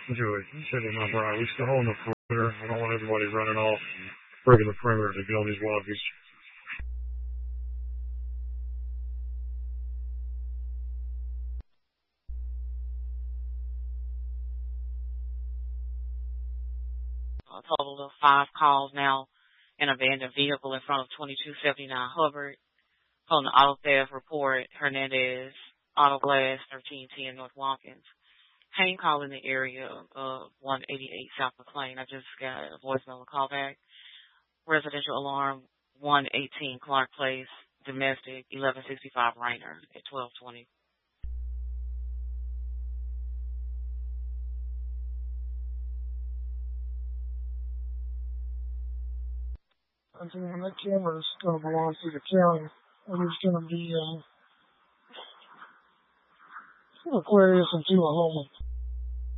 Joey, Chevy, my bride, we still holding the perimeter. I don't want everybody running off, breaking the perimeter to get on these walkies. A total of 5 calls now. An abandoned vehicle in front of 2279 Hubbard. On the auto theft report, Hernandez, Auto Glass, 1310 North Watkins. Pain call in the area of 188 South McLean. I just got a voicemail and call back. Residential alarm, 118 Clark Place. Domestic, 1165 Rainer at 1220. And so when that camera is going to belong to the county, and it's going to be Aquarius and 2 Oklahoma.